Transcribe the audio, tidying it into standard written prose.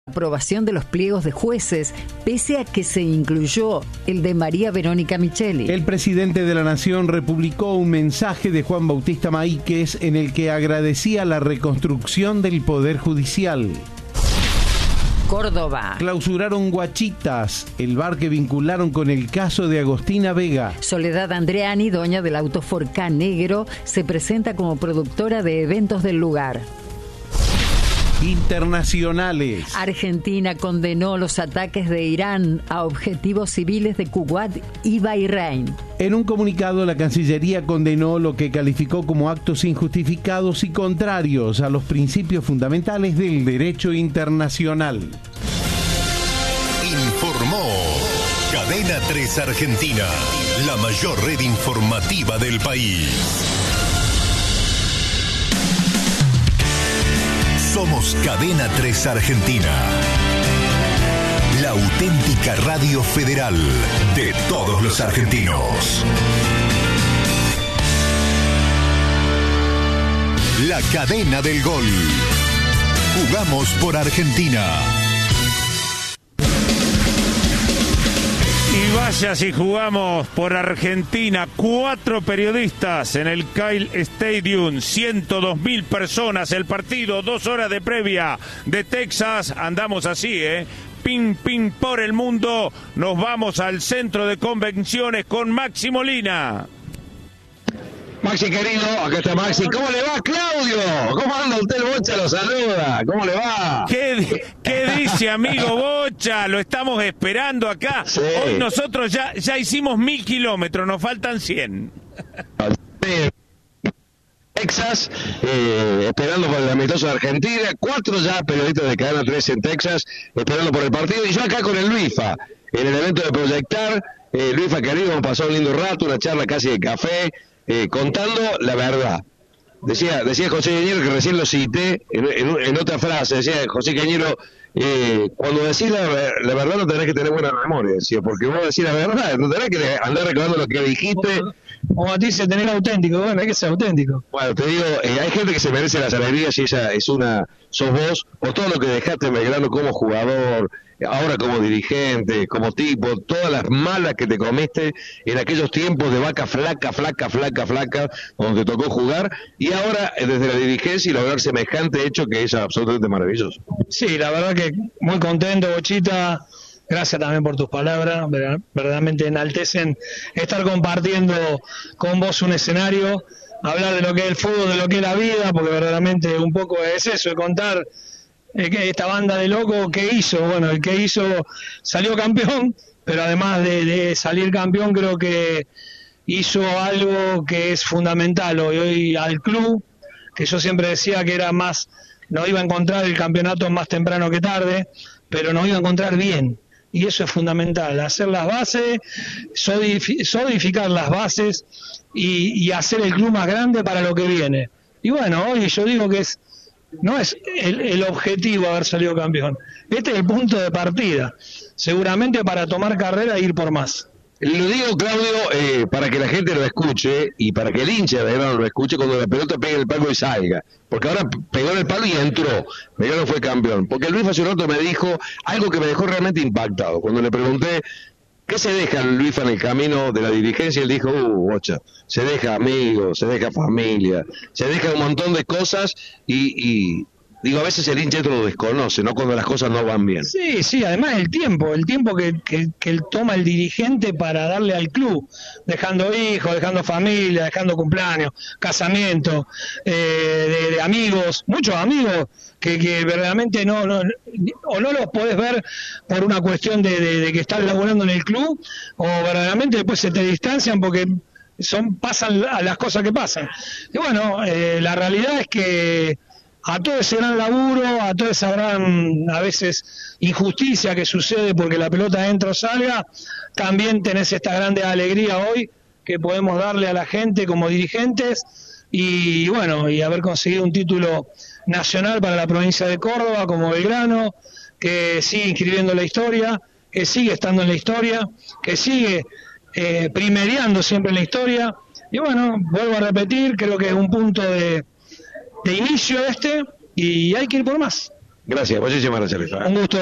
Aprobación de los pliegos de jueces, pese a que se incluyó el de María Verónica Micheli. El presidente de la Nación republicó un mensaje de Juan Bautista Maíquez en el que agradecía la reconstrucción del Poder Judicial. Córdoba. Clausuraron Guachitas, el bar que vincularon con el caso de Agostina Vega. Soledad Andreani, dueña del auto Forca Negro, se presenta como productora de eventos del lugar. Internacionales. Argentina condenó los ataques de Irán a objetivos civiles de Kuwait y Bahrein. En un comunicado, la Cancillería condenó lo que calificó como actos injustificados y contrarios a los principios fundamentales del derecho internacional. Informó Cadena 3 Argentina, la mayor red informativa del país. Somos Cadena 3 Argentina, la auténtica radio federal de todos los argentinos. La cadena del gol. Jugamos por Argentina. Y vaya si jugamos por Argentina. 4 periodistas en el Kyle Stadium, 102.000 personas, el partido, 2 horas de previa de Texas. Andamos así, ping, ping por el mundo. Nos vamos al centro de convenciones con Maxi Molina. Maxi querido, acá está Maxi. ¿Cómo le va, Claudio? ¿Cómo anda usted, el Bocha? Lo saluda. ¿Cómo le va? ¿Qué dice, amigo Bocha? Lo estamos esperando acá. Sí. Hoy nosotros ya hicimos 1000 kilómetros, nos faltan 100. Texas, esperando por el amistoso de Argentina. 4 ya periodistas de Cadena 3 en Texas, esperando por el partido. Y yo acá con el Luifa, en el evento de Proyectar. Luifa querido, hemos pasado un lindo rato, una charla casi de café. Contando la verdad. Decía José Cañero, que recién lo cité en otra frase, decía José Cañero, cuando decís la verdad no tenés que tener buena memoria, decía, porque vos decís la verdad, no tenés que andar recordando lo que dijiste. Como a ti se tener auténtico, bueno, hay que ser auténtico. Bueno, te digo, hay gente que se merece las alegrías y esa es una, sos vos, por todo lo que dejaste en Belgrano como jugador, ahora como dirigente, como tipo, todas las malas que te comiste en aquellos tiempos de vaca flaca, donde te tocó jugar, y ahora desde la dirigencia y lograr semejante hecho que es absolutamente maravilloso. Sí, la verdad que muy contento, Bochita. Gracias también por tus palabras, verdaderamente enaltecen estar compartiendo con vos un escenario, hablar de lo que es el fútbol, de lo que es la vida, porque verdaderamente un poco es eso, de contar esta banda de locos que hizo. Bueno, el que hizo salió campeón, pero además de salir campeón creo que hizo algo que es fundamental hoy al club, que yo siempre decía que era más, no iba a encontrar el campeonato más temprano que tarde, pero nos iba a encontrar bien. Y eso es fundamental, hacer las bases, solidificar las bases y hacer el club más grande para lo que viene. Y bueno, hoy yo digo que no es el objetivo haber salido campeón. Este es el punto de partida, seguramente para tomar carrera e ir por más. Lo digo, Claudio, para que la gente lo escuche y para que el hincha de Belgrano lo escuche cuando la pelota pegue en el palo y salga. Porque ahora pegó en el palo y entró. Belgrano fue campeón. Porque Luis hace un rato me dijo algo que me dejó realmente impactado. Cuando le pregunté qué se deja Luis en el camino de la dirigencia, él dijo, Bocha, se deja amigos, se deja familia, se deja un montón de cosas y digo, a veces el hincha esto lo desconoce, ¿no? Cuando las cosas no van bien. Sí, además el tiempo que toma el dirigente para darle al club, dejando hijos, dejando familia, dejando cumpleaños, casamiento, de amigos, muchos amigos que verdaderamente no los podés ver por una cuestión de que están laburando en el club, o verdaderamente después se te distancian porque pasan las cosas que pasan. Y bueno, la realidad es que a todo ese gran laburo, a toda esa gran, a veces, injusticia que sucede porque la pelota entra o salga, también tenés esta grande alegría hoy que podemos darle a la gente como dirigentes y bueno, y haber conseguido un título nacional para la provincia de Córdoba como Belgrano, que sigue inscribiendo la historia, que sigue estando en la historia, que sigue primereando siempre en la historia. Y bueno, vuelvo a repetir, creo que es un punto de inicio y hay que ir por más. Gracias, muchísimas gracias, Luis. Un gusto.